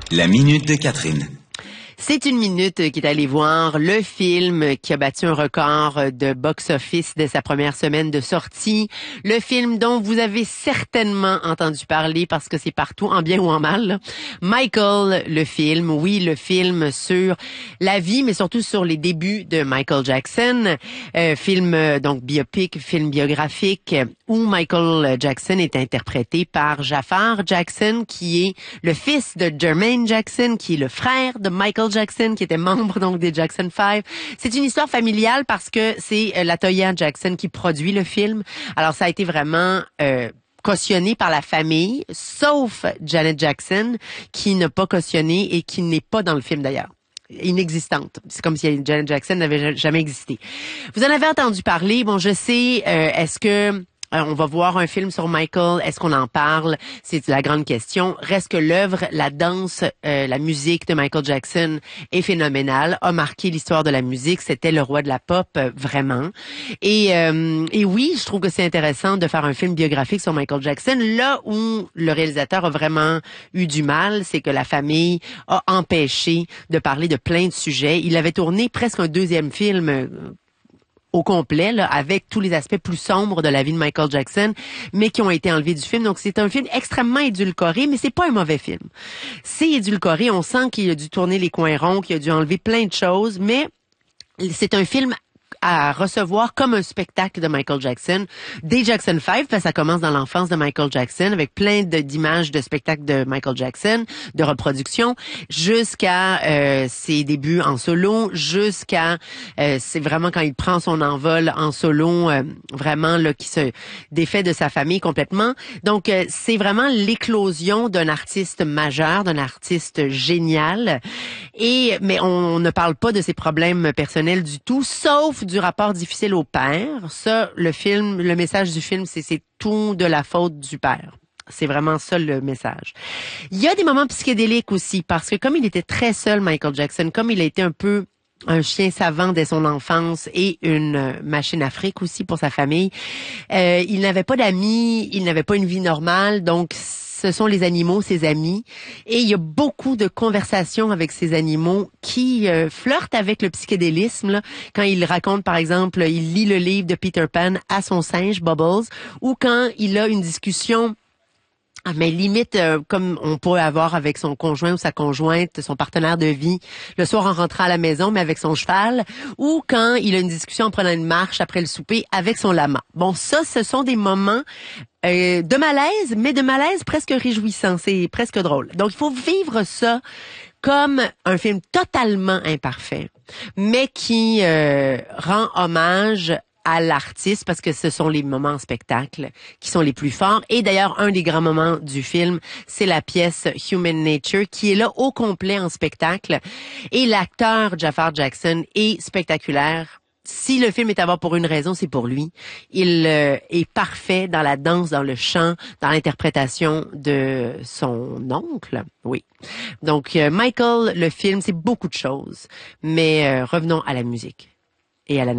La minute de Catherine. C'est une minute qui est allée voir le film qui a battu un record de box-office dès sa première semaine de sortie. Le film dont vous avez certainement entendu parler parce que c'est partout, en bien ou en mal. Michael, le film. Oui, le film sur la vie, mais surtout sur les débuts de Michael Jackson. Film, donc, biopic, film biographique, où Michael Jackson est interprété par Jafar Jackson, qui est le fils de Jermaine Jackson, qui est le frère de Michael Jackson, qui était membre donc des Jackson 5. C'est une histoire familiale parce que c'est LaToya Jackson qui produit le film. Alors ça a été vraiment cautionné par la famille, sauf Janet Jackson, qui n'a pas cautionné et qui n'est pas dans le film d'ailleurs. Inexistante. C'est comme si Janet Jackson n'avait jamais existé. Vous en avez entendu parler. Bon, je sais, est-ce que on va voir un film sur Michael. Est-ce qu'on en parle? C'est la grande question. Reste que l'œuvre, la danse, la musique de Michael Jackson est phénoménale, a marqué l'histoire de la musique. C'était le roi de la pop, vraiment. Et oui, je trouve que c'est intéressant de faire un film biographique sur Michael Jackson. Là où le réalisateur a vraiment eu du mal, c'est que la famille a empêché de parler de plein de sujets. Il avait tourné presque un deuxième film au complet, là, avec tous les aspects plus sombres de la vie de Michael Jackson, mais qui ont été enlevés du film. Donc, c'est un film extrêmement édulcoré, mais c'est pas un mauvais film. C'est édulcoré, on sent qu'il a dû tourner les coins ronds, qu'il a dû enlever plein de choses, mais c'est un film à recevoir comme un spectacle de Michael Jackson, des Jackson 5, parce que ça commence dans l'enfance de Michael Jackson, avec plein d'images de spectacles de Michael Jackson, de reproduction, jusqu'à ses débuts en solo, jusqu'à c'est vraiment quand il prend son envol en solo, vraiment là qui se défait de sa famille complètement. Donc c'est vraiment l'éclosion d'un artiste majeur, d'un artiste génial. Mais on ne parle pas de ses problèmes personnels du tout, sauf du rapport difficile au père. Ça, le message du film, c'est tout de la faute du père. C'est vraiment ça le message. Il y a des moments psychédéliques aussi, parce que comme il était très seul, Michael Jackson, comme il a été un peu un chien savant dès son enfance et une machine à fric aussi pour sa famille, il n'avait pas d'amis, il n'avait pas une vie normale, donc ce sont les animaux, ses amis. Et il y a beaucoup de conversations avec ces animaux qui flirtent avec le psychédélisme. Là, quand il raconte, par exemple, il lit le livre de Peter Pan à son singe, Bubbles, ou quand il a une discussion mais limite, comme on pourrait avoir avec son conjoint ou sa conjointe, son partenaire de vie, le soir en rentrant à la maison, mais avec son cheval, ou quand il a une discussion en prenant une marche après le souper avec son lama. Bon, ça, ce sont des moments de malaise, mais de malaise presque réjouissant. C'est presque drôle. Donc, il faut vivre ça comme un film totalement imparfait, mais qui rend hommage à l'artiste, parce que ce sont les moments en spectacle qui sont les plus forts. Et d'ailleurs, un des grands moments du film, c'est la pièce Human Nature, qui est là au complet en spectacle. Et l'acteur Jafar Jackson est spectaculaire. Si le film est à voir pour une raison, c'est pour lui. Il est parfait dans la danse, dans le chant, dans l'interprétation de son oncle. Oui. Donc, Michael, le film, c'est beaucoup de choses. Mais revenons à la musique et à la